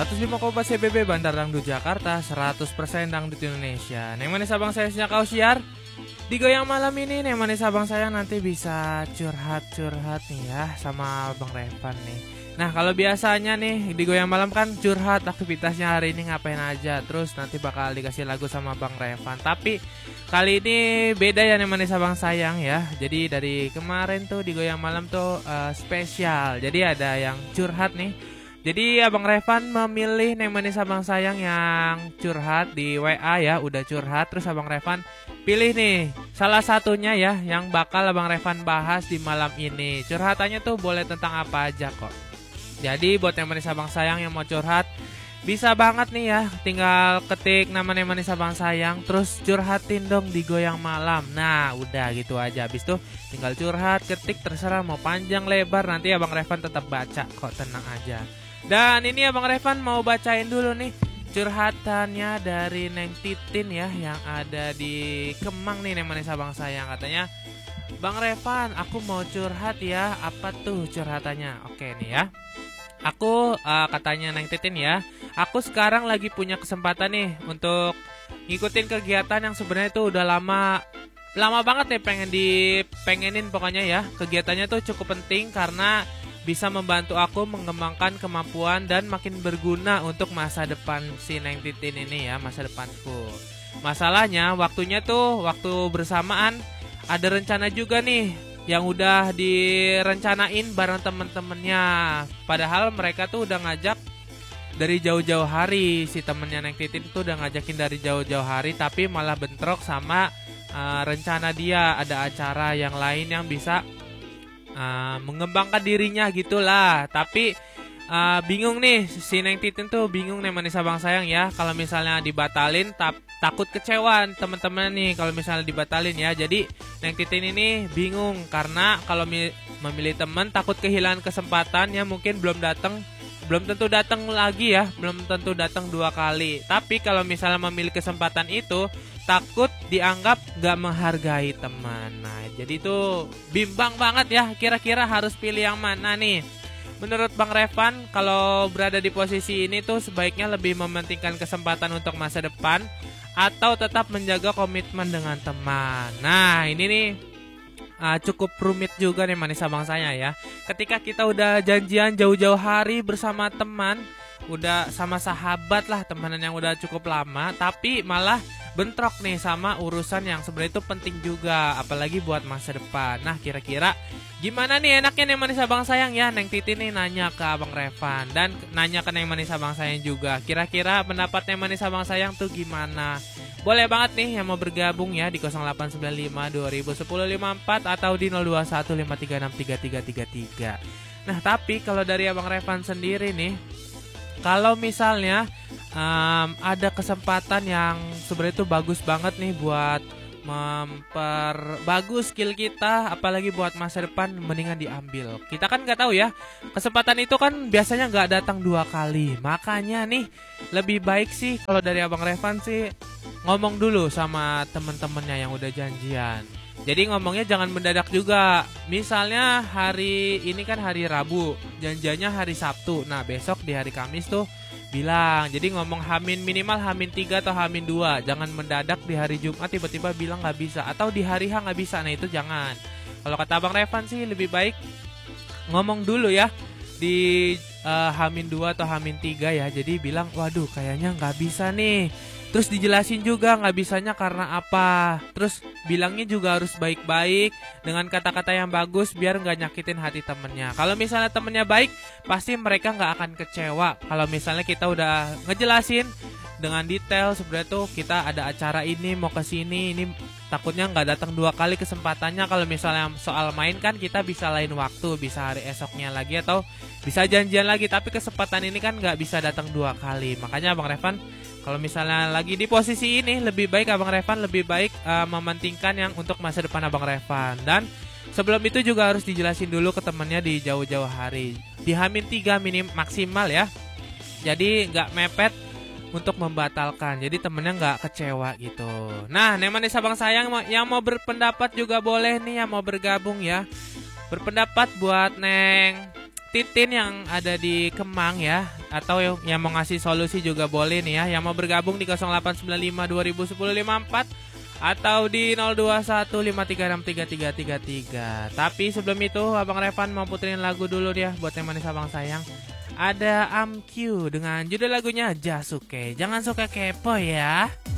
105,4 CBB Bandar Dangdut Jakarta, 100% Dangdut Indonesia. Neng manis abang saya sejak kau siar. Di goyang malam ini Neng manis abang saya nanti bisa curhat-curhat nih ya sama Bang Revan nih. Nah kalau biasanya nih di goyang malam kan curhat aktivitasnya hari ini ngapain aja. Terus nanti bakal dikasih lagu sama Bang Revan. Tapi kali ini beda ya Neng manis abang sayang ya. Jadi dari kemarin tuh di goyang malam tuh spesial. Jadi ada yang curhat nih. Jadi Abang Revan memilih Neng Manis Abang Sayang yang curhat di WA ya, udah curhat. Terus Abang Revan pilih nih salah satunya ya yang bakal Abang Revan bahas di malam ini. Curhatannya tuh boleh tentang apa aja kok. Jadi buat Neng Manis Abang Sayang yang mau curhat, bisa banget nih ya, tinggal ketik nama Neng Manis Abang Sayang, terus curhatin dong di goyang malam. Nah udah gitu aja, habis tuh tinggal curhat, ketik terserah mau panjang lebar, nanti Abang Revan tetap baca kok, tenang aja. Dan ini Abang Revan mau bacain dulu nih curhatannya dari Neng Titin ya, yang ada di Kemang nih Neng Manis Abang Sayang. Katanya, Bang Revan aku mau curhat ya. Apa tuh curhatannya? Oke nih ya. Aku katanya Neng Titin ya, aku sekarang lagi punya kesempatan nih untuk ngikutin kegiatan yang sebenarnya tuh udah lama banget nih pengenin pokoknya ya. Kegiatannya tuh cukup penting karena bisa membantu aku mengembangkan kemampuan dan makin berguna untuk masa depan si Neng Titin ini ya, masa depanku. Masalahnya waktunya tuh waktu bersamaan ada rencana juga nih yang udah direncanain bareng temen-temennya. Padahal mereka tuh udah ngajak dari jauh-jauh hari. Si temennya Neng Titin tuh udah ngajakin dari jauh-jauh hari, tapi malah bentrok sama rencana dia. Ada acara yang lain yang bisa mengembangkan dirinya gitulah. Tapi bingung nih si Neng Titin tuh, bingung Neng Manis Abang Sayang ya, kalau misalnya dibatalin takut kecewa teman-teman nih kalau misalnya dibatalin ya. Jadi Neng Titin ini bingung karena kalau memilih teman takut kehilangan kesempatan yang mungkin belum tentu datang lagi ya, belum tentu datang dua kali. Tapi kalau misalnya memilih kesempatan itu takut dianggap gak menghargai teman. Nah jadi itu bimbang banget ya, kira-kira harus pilih yang mana nih. Menurut Bang Revan, kalau berada di posisi ini tuh sebaiknya lebih mementingkan kesempatan untuk masa depan atau tetap menjaga komitmen dengan teman. Nah ini nih cukup rumit juga nih Manis Abang saya ya. Ketika kita udah janjian jauh-jauh hari bersama teman, udah sama sahabat lah, temenan yang udah cukup lama, tapi malah bentrok nih sama urusan yang sebenarnya itu penting juga, apalagi buat masa depan. Nah kira-kira gimana nih enaknya Neng Manis Abang Sayang ya? Neng Titin nih nanya ke Abang Revan dan nanya ke Neng Manis Abang Sayang juga. Kira-kira pendapat Neng Manis Abang Sayang tuh gimana? Boleh banget nih yang mau bergabung ya di 0895 2010 54 atau di 0215363333. Nah tapi kalau dari Abang Revan sendiri nih, kalau misalnya ada kesempatan yang sebenarnya itu bagus banget nih buat memperbagus skill kita, apalagi buat masa depan, mendingan diambil. Kita kan nggak tahu ya, kesempatan itu kan biasanya nggak datang dua kali. Makanya nih lebih baik sih kalau dari Abang Revan sih ngomong dulu sama temen-temennya yang udah janjian. Jadi ngomongnya jangan mendadak juga. Misalnya hari ini kan hari Rabu, janjiannya hari Sabtu. Nah besok di hari Kamis tuh bilang. Jadi ngomong minimal Hamin 3 atau Hamin 2. Jangan mendadak di hari Jumat tiba-tiba bilang gak bisa, atau di hari H gak bisa. Nah itu jangan. Kalau kata Bang Revan sih lebih baik ngomong dulu ya di Hamin 2 atau Hamin 3 ya. Jadi bilang waduh kayaknya gak bisa nih. Terus dijelasin juga gak bisanya karena apa. Terus bilangnya juga harus baik-baik dengan kata-kata yang bagus biar gak nyakitin hati temennya. Kalau misalnya temennya baik, pasti mereka gak akan kecewa. Kalau misalnya kita udah ngejelasin dengan detail sebenarnya tuh kita ada acara ini, mau kesini, ini takutnya gak datang dua kali kesempatannya. Kalau misalnya soal main kan kita bisa lain waktu, bisa hari esoknya lagi atau bisa janjian lagi. Tapi kesempatan ini kan gak bisa datang dua kali. Makanya Bang Revan, kalau misalnya lagi di posisi ini, lebih baik Abang Revan mementingkan yang untuk masa depan Abang Revan. Dan sebelum itu juga harus dijelasin dulu ke temannya di jauh-jauh hari. Di Hamin 3 maksimal ya. Jadi gak mepet untuk membatalkan. Jadi temennya gak kecewa gitu. Nah Neng Manis Abang Sayang yang mau berpendapat juga boleh nih, yang mau bergabung ya. Berpendapat buat Neng Titin yang ada di Kemang ya, atau yang mau ngasih solusi juga boleh nih ya, yang mau bergabung di 0895 2010 54 atau di 0215363333. Tapi sebelum itu Abang Revan mau puterin lagu dulu dia buat yang manis abang sayang. Ada Amq dengan judul lagunya Jasuke. Jangan suka kepo ya.